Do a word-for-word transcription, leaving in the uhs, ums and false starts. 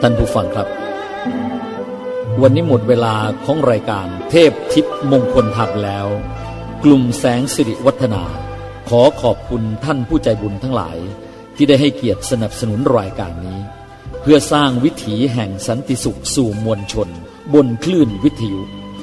ท่านผู้ฟังครับวันนี้หมดเวลาของรายการเทพทิพย์มงคลธรรมแล้วกลุ่มแสงสิริวัฒนาขอขอบคุณท่านผู้ใจบุญทั้งหลายที่ได้ให้เกียรติสนับสนุนรายการนี้เพื่อสร้างวิถีแห่งสันติสุขสู่มวลชนบนคลื่นวิทยุ